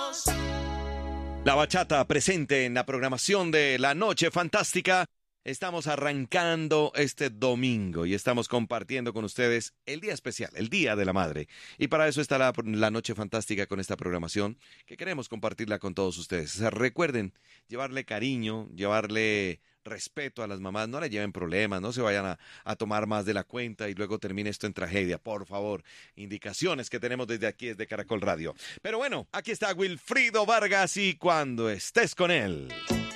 La bachata presente en la programación de La Noche Fantástica. Estamos arrancando este domingo y estamos compartiendo con ustedes el día especial, el Día de la Madre. Y para eso está la Noche Fantástica con esta programación que queremos compartirla con todos ustedes. O sea, recuerden llevarle cariño, llevarle respeto a las mamás, no le lleven problemas, no se vayan a tomar más de la cuenta y luego termine esto en tragedia, por favor. Indicaciones que tenemos desde aquí, desde Caracol Radio. Pero bueno, aquí está Wilfrido Vargas y cuando estés con él.